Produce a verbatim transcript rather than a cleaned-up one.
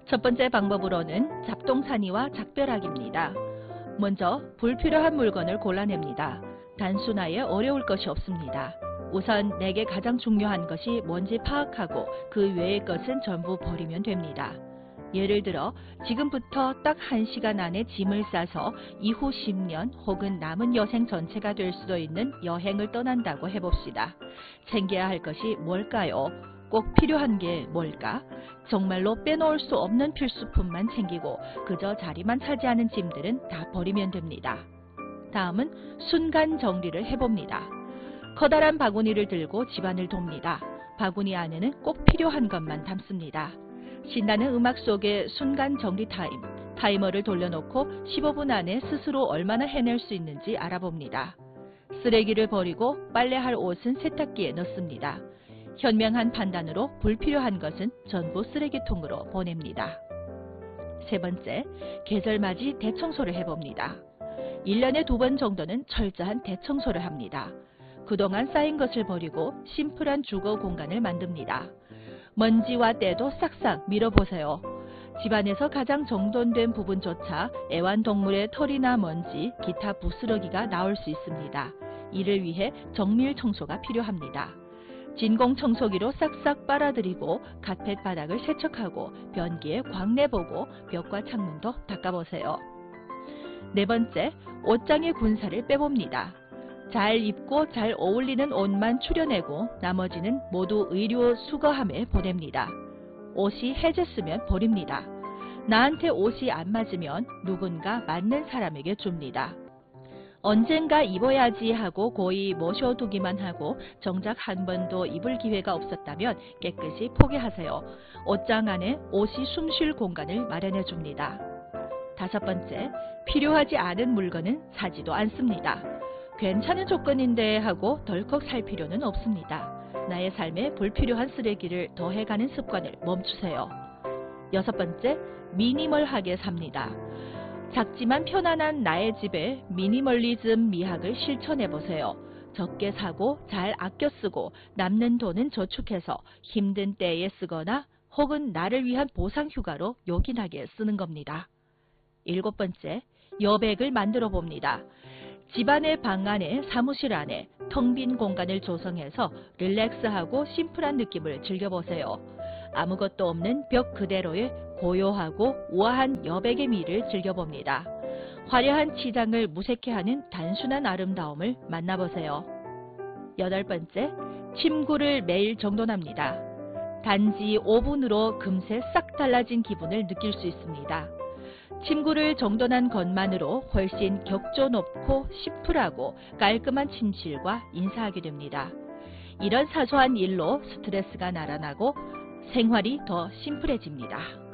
첫 번째 방법으로는 잡동사니와 작별하기입니다. 먼저 불필요한 물건을 골라냅니다. 단순하에 어려울 것이 없습니다. 우선 내게 가장 중요한 것이 뭔지 파악하고 그 외의 것은 전부 버리면 됩니다. 예를 들어 지금부터 딱 한 시간 안에 짐을 싸서 이후 십 년 혹은 남은 여생 전체가 될 수도 있는 여행을 떠난다고 해봅시다. 챙겨야 할 것이 뭘까요? 꼭 필요한 게 뭘까? 정말로 빼놓을 수 없는 필수품만 챙기고 그저 자리만 차지하는 짐들은 다 버리면 됩니다. 다음은 순간 정리를 해봅니다. 커다란 바구니를 들고 집안을 돕니다. 바구니 안에는 꼭 필요한 것만 담습니다. 신나는 음악 속에 순간 정리 타임, 타이머를 돌려놓고 십오 분 안에 스스로 얼마나 해낼 수 있는지 알아봅니다. 쓰레기를 버리고 빨래할 옷은 세탁기에 넣습니다. 현명한 판단으로 불필요한 것은 전부 쓰레기통으로 보냅니다. 세 번째, 계절맞이 대청소를 해봅니다. 일 년에 두 번 정도는 철저한 대청소를 합니다. 그동안 쌓인 것을 버리고 심플한 주거 공간을 만듭니다. 먼지와 때도 싹싹 밀어보세요. 집안에서 가장 정돈된 부분조차 애완동물의 털이나 먼지, 기타 부스러기가 나올 수 있습니다. 이를 위해 정밀 청소가 필요합니다. 진공 청소기로 싹싹 빨아들이고 카펫 바닥을 세척하고 변기에 광 내보고 벽과 창문도 닦아보세요. 네 번째, 옷장의 군사를 빼봅니다. 잘 입고 잘 어울리는 옷만 추려내고 나머지는 모두 의류 수거함에 보냅니다. 옷이 해졌으면 버립니다. 나한테 옷이 안 맞으면 누군가 맞는 사람에게 줍니다. 언젠가 입어야지 하고 고이 모셔두기만 하고 정작 한 번도 입을 기회가 없었다면 깨끗이 포기하세요. 옷장 안에 옷이 숨 쉴 공간을 마련해 줍니다. 다섯 번째, 필요하지 않은 물건은 사지도 않습니다. 괜찮은 조건인데 하고 덜컥 살 필요는 없습니다. 나의 삶에 불필요한 쓰레기를 더해가는 습관을 멈추세요. 여섯 번째, 미니멀하게 삽니다. 작지만 편안한 나의 집에 미니멀리즘 미학을 실천해보세요. 적게 사고 잘 아껴 쓰고 남는 돈은 저축해서 힘든 때에 쓰거나 혹은 나를 위한 보상휴가로 요긴하게 쓰는 겁니다. 일곱 번째, 여백을 만들어 봅니다. 집안의 방 안에 사무실 안에 텅 빈 공간을 조성해서 릴렉스하고 심플한 느낌을 즐겨보세요. 아무것도 없는 벽 그대로의 고요하고 우아한 여백의 미를 즐겨봅니다. 화려한 치장을 무색해하는 단순한 아름다움을 만나보세요. 여덟 번째, 침구를 매일 정돈합니다. 단지 오 분으로 금세 싹 달라진 기분을 느낄 수 있습니다. 침구를 정돈한 것만으로 훨씬 격조 높고 심플하고 깔끔한 침실과 인사하게 됩니다. 이런 사소한 일로 스트레스가 날아나고 생활이 더 심플해집니다.